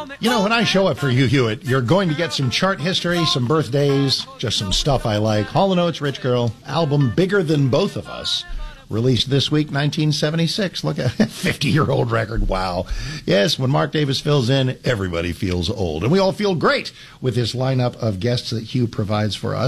You know, when I show up for Hugh Hewitt, you're going to get some chart history, some birthdays, just some stuff I like. Hall & Oates, Rich Girl, album Bigger Than Both of Us, released this week, 1976. Look at a 50-year-old record. Wow. Yes, when Mark Davis fills in, everybody feels old. And we all feel great with this lineup of guests that Hugh provides for us.